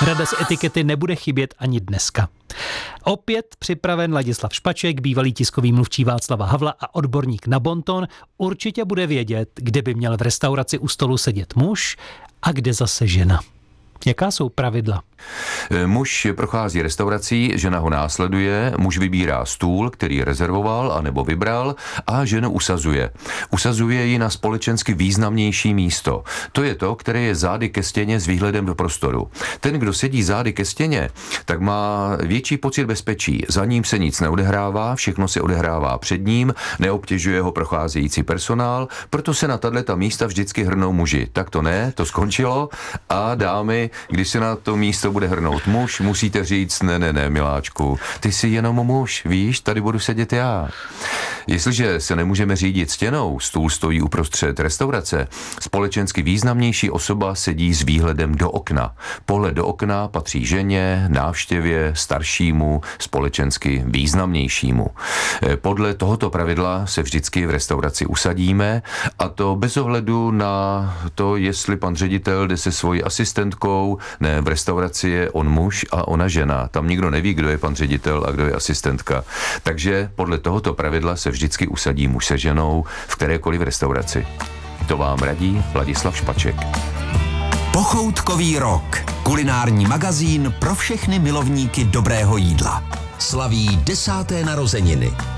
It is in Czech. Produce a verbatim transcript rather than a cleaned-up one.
Rada z etikety nebude chybět ani dneska. Opět připraven Ladislav Špaček, bývalý tiskový mluvčí Václava Havla a odborník na bonton, určitě bude vědět, kde by měl v restauraci u stolu sedět muž a kde zase žena. Jaká jsou pravidla? Muž prochází restaurací, žena ho následuje, muž vybírá stůl, který rezervoval anebo vybral a ženu usazuje. Usazuje ji na společensky významnější místo. To je to, které je zády ke stěně s výhledem do prostoru. Ten, kdo sedí zády ke stěně, tak má větší pocit bezpečí. Za ním se nic neodehrává, všechno se odehrává před ním, neobtěžuje ho procházející personál, proto se na tato místa vždycky hrnou muži. Tak to ne, to skončilo a dámy, když se na to místo bude hrnout muž, musíte říct, ne, ne, ne, miláčku, ty jsi jenom muž, víš, tady budu sedět já. Jestliže se nemůžeme řídit stěnou, stůl stojí uprostřed restaurace, společensky významnější osoba sedí s výhledem do okna. Pohled do okna patří ženě, návštěvě, staršímu, společensky významnějšímu. Podle tohoto pravidla se vždycky v restauraci usadíme, a to bez ohledu na to, jestli pan ředitel jde se svojí asistentkou. Ne, v restauraci je on muž a ona žena. Tam nikdo neví, kdo je pan ředitel a kdo je asistentka. Takže podle tohoto pravidla se vždycky usadí muž se ženou v kterékoliv restauraci. To vám radí Ladislav Špaček. Pochoutkový rok. Kulinární magazín pro všechny milovníky dobrého jídla. Slaví desáté narozeniny.